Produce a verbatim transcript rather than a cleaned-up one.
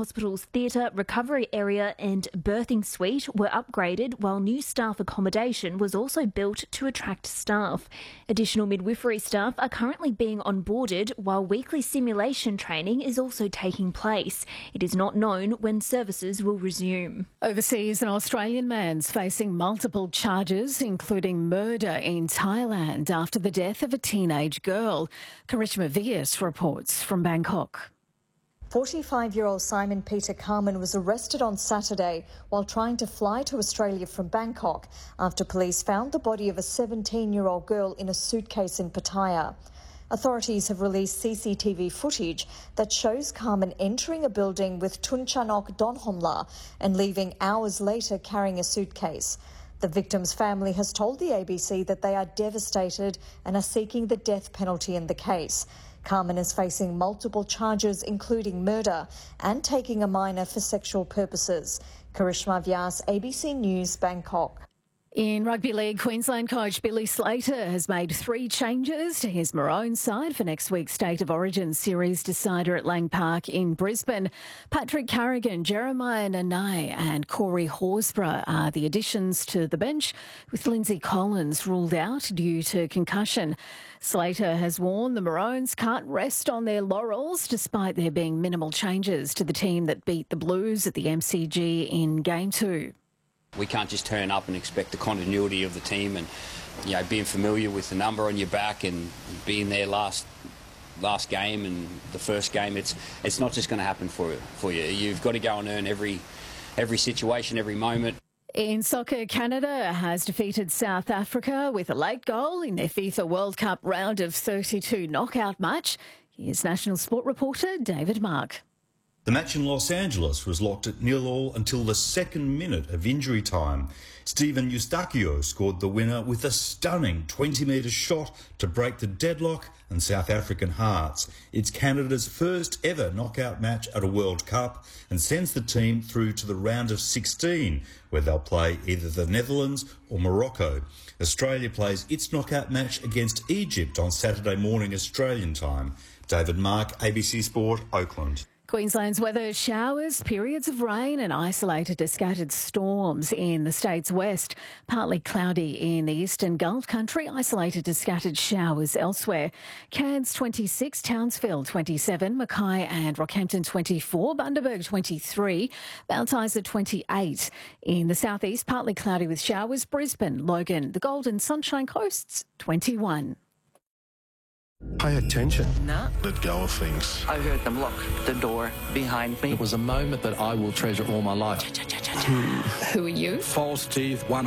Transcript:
hospital's theatre, recovery area and birthing suite were upgraded, while new staff accommodation was also built to attract staff. Additional midwifery staff are currently being onboarded, while weekly simulation training is also taking place. It is not known when services will resume. Overseas, an Australian man's facing multiple charges, including murder in Thailand after the death of a teenage girl. Karishma Vyas reports from Bangkok. forty-five-year-old Simon Peter Carman was arrested on Saturday while trying to fly to Australia from Bangkok after police found the body of a seventeen-year-old girl in a suitcase in Pattaya. Authorities have released C C T V footage that shows Carman entering a building with Tunchanok Donhomla and leaving hours later carrying a suitcase. The victim's family has told the A B C that they are devastated and are seeking the death penalty in the case. Carman is facing multiple charges, including murder and taking a minor for sexual purposes. Karishma Vyas, A B C News, Bangkok. In Rugby League, Queensland coach Billy Slater has made three changes to his Maroons side for next week's State of Origin series decider at Lang Park in Brisbane. Patrick Carrigan, Jeremiah Nanai and Corey Horsburgh are the additions to the bench, with Lindsay Collins ruled out due to concussion. Slater has warned the Maroons can't rest on their laurels despite there being minimal changes to the team that beat the Blues at the M C G in Game two. We can't just turn up and expect the continuity of the team and, you know, being familiar with the number on your back and being there last last game and the first game. It's it's not just going to happen for for you. You've got to go and earn every every situation, every moment. In soccer, Canada has defeated South Africa with a late goal in their FIFA World Cup round of thirty-two knockout match. Here's national sport reporter David Mark. The match in Los Angeles was locked at nil all until the second minute of injury time. Stephen Eustáquio scored the winner with a stunning twenty metre shot to break the deadlock and South African hearts. It's Canada's first ever knockout match at a World Cup and sends the team through to the round of sixteen, where they'll play either the Netherlands or Morocco. Australia plays its knockout match against Egypt on Saturday morning Australian time. David Mark, A B C Sport, Oakland. Queensland's weather: showers, periods of rain and isolated to scattered storms in the state's west. Partly cloudy in the eastern Gulf country, isolated to scattered showers elsewhere. Cairns twenty-six, Townsville twenty-seven, Mackay and Rockhampton twenty-four, Bundaberg twenty-three, Mount Isa twenty-eight. In the southeast, partly cloudy with showers. Brisbane, Logan, the Golden Sunshine Coasts twenty-one. Pay attention. No. Let go of things. I heard them lock the door behind me. It was a moment that I will treasure all my life. Who are you? False teeth, one